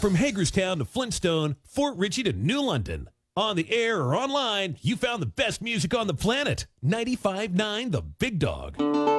From Hagerstown to Flintstone, Fort Ritchie to New London. On the air or online, you found the best music on the planet. 95.9 The Big Dog.